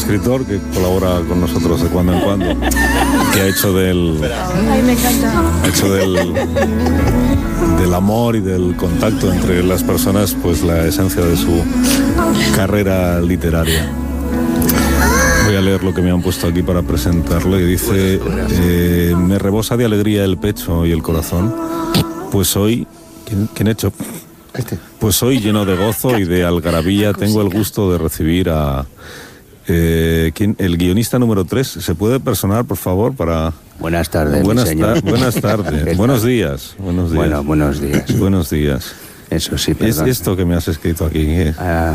escritor que colabora con nosotros de cuando en cuando, que ha hecho del amor y del contacto entre las personas pues la esencia de su carrera literaria. Voy a leer lo que me han puesto aquí para presentarlo y dice: me rebosa de alegría el pecho y el corazón, pues hoy... ¿Quién ha hecho? Pues hoy, lleno de gozo y de algarabía, tengo el gusto de recibir a... el guionista número 3. ¿Se puede personar, por favor, para...? Buenas tardes, señor. Buenas tardes. Buenos días. Bueno, buenos días. Buenos días. Eso sí, ¿Es perdón. esto que me has escrito aquí? ¿Qué?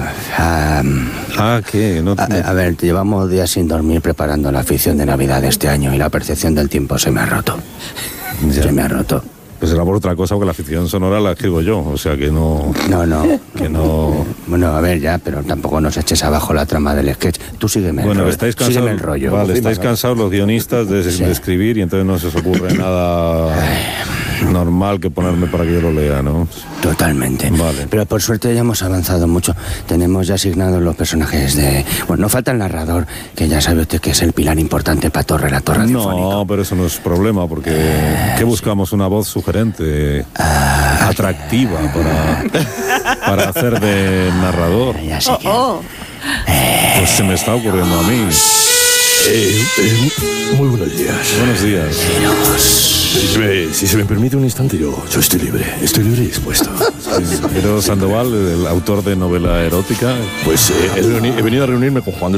¿Qué? A ver, llevamos días sin dormir preparando la afición de Navidad de este año y la percepción del tiempo se me ha roto. Ya. Se me ha roto. Pues será por otra cosa, porque la ficción sonora la escribo yo, o sea que no... No. Que no... Bueno, a ver, ya, pero tampoco nos eches abajo la trama del sketch. Tú sígueme el rollo. Estáis cansados, sígueme el rollo. Vale, estáis cansados los guionistas de escribir y entonces no se os ocurre nada normal que ponerme para que yo lo lea, ¿no? Totalmente. Vale. Pero por suerte ya hemos avanzado mucho. Tenemos ya asignados los personajes de... Bueno, no falta el narrador, que ya sabe usted que es el pilar importante para todo relator radiofónico. No, pero eso no es problema, porque ¿qué buscamos? Una voz sugerente, atractiva para hacer de narrador. Ya sé que... Pues se me está ocurriendo a mí. Muy buenos días. Buenos días. Si se me permite un instante, yo estoy libre y dispuesto. Pero Sandoval, el autor de novela erótica... Pues he venido a reunirme con Juan